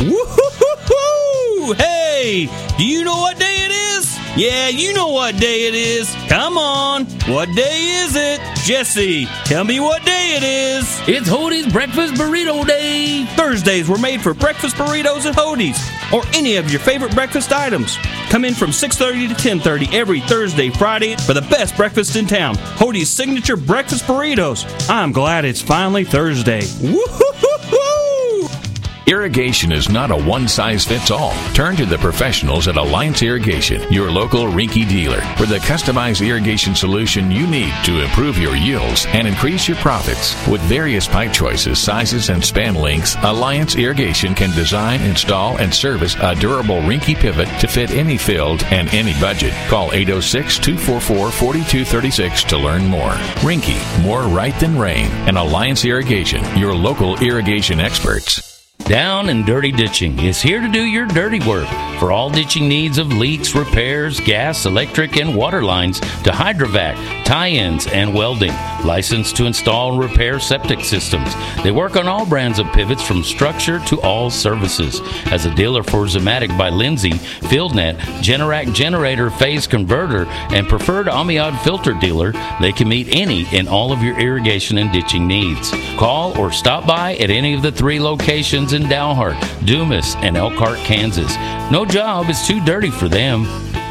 Woo-hoo-hoo-hoo! Hey, do you know what day it is? Yeah, you know what day it is. Come on, what day is it? Jesse, tell me what day it is. It's Hody's Breakfast Burrito Day. Thursdays were made for breakfast burritos at Hody's, or any of your favorite breakfast items. Come in from 6:30 to 10:30 every Thursday, Friday for the best breakfast in town. Hody's signature breakfast burritos. I'm glad it's finally Thursday. Woo-hoo-hoo-hoo! Irrigation is not a one-size-fits-all. Turn to the professionals at Alliance Irrigation, your local Rinky dealer, for the customized irrigation solution you need to improve your yields and increase your profits. With various pipe choices, sizes, and span lengths, Alliance Irrigation can design, install, and service a durable Rinky pivot to fit any field and any budget. Call 806-244-4236 to learn more. Rinky, more right than rain. And Alliance Irrigation, your local irrigation experts. Down and Dirty Ditching is here to do your dirty work. For all ditching needs of leaks, repairs, gas, electric, and water lines to hydrovac, tie-ins, and welding. Licensed to install and repair septic systems. They work on all brands of pivots from structure to all services. As a dealer for Zematic by Lindsay, FieldNet, Generac Generator Phase Converter, and preferred Amiad Filter dealer, they can meet any and all of your irrigation and ditching needs. Call or stop by at any of the 3 locations in Dalhart, Dumas, and Elkhart, Kansas. No job is too dirty for them.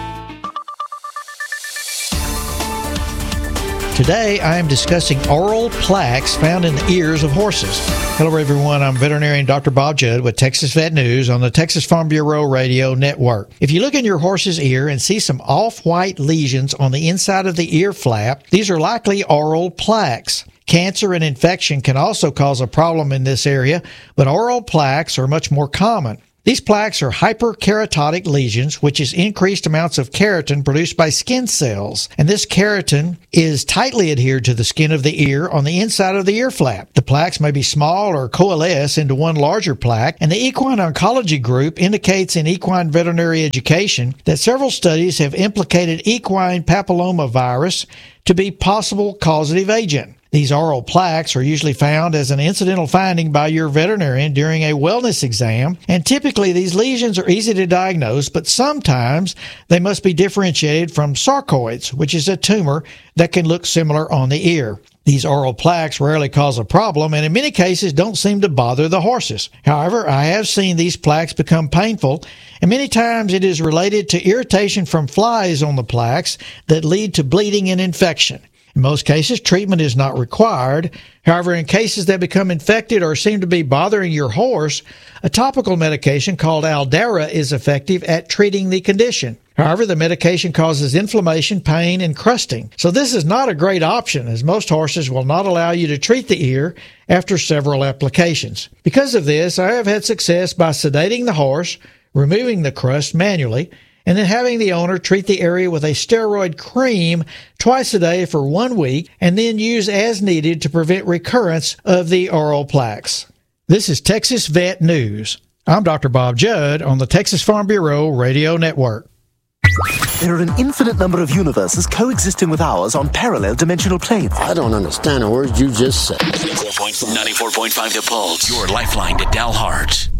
Today, I am discussing oral plaques found in the ears of horses. Hello, everyone. I'm veterinarian Dr. Bob Judd with Texas Vet News on the Texas Farm Bureau Radio Network. If you look in your horse's ear and see some off-white lesions on the inside of the ear flap, these are likely oral plaques. Cancer and infection can also cause a problem in this area, but oral plaques are much more common. These plaques are hyperkeratotic lesions, which is increased amounts of keratin produced by skin cells. And this keratin is tightly adhered to the skin of the ear on the inside of the ear flap. The plaques may be small or coalesce into one larger plaque, and the Equine Oncology Group indicates in Equine Veterinary Education that several studies have implicated equine papillomavirus to be possible causative agent. These oral plaques are usually found as an incidental finding by your veterinarian during a wellness exam, and typically these lesions are easy to diagnose, but sometimes they must be differentiated from sarcoids, which is a tumor that can look similar on the ear. These oral plaques rarely cause a problem and in many cases don't seem to bother the horses. However, I have seen these plaques become painful, and many times it is related to irritation from flies on the plaques that lead to bleeding and infection. In most cases, treatment is not required. However, in cases that become infected or seem to be bothering your horse, a topical medication called Aldara is effective at treating the condition. However, the medication causes inflammation, pain, and crusting. So this is not a great option, as most horses will not allow you to treat the ear after several applications. Because of this, I have had success by sedating the horse, removing the crust manually, and then having the owner treat the area with a steroid cream twice a day for 1 week, and then use as needed to prevent recurrence of the oral plaques. This is Texas Vet News. I'm Dr. Bob Judd on the Texas Farm Bureau Radio Network. There are an infinite number of universes coexisting with ours on parallel dimensional planes. I don't understand a word you just said. 94.5 The Pulse, your lifeline to Dalhart.